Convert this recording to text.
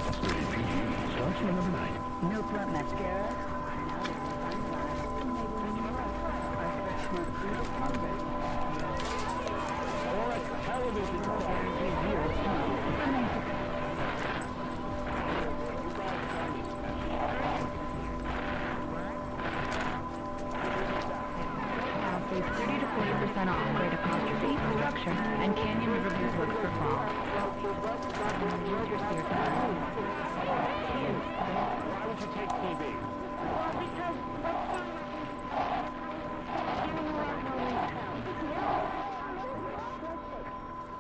Rated PG. Starts November 9th. Milk Blunt Mascara. Save 30 to 40% off. Great apostrophe, structure, and Canyon Riverview's look for fall. Why would you take TV? Because